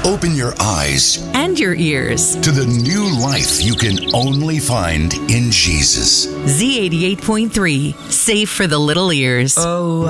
Open your eyes and your ears to the new life you can only find in Jesus. Z88.3, safe for the little ears. Oh,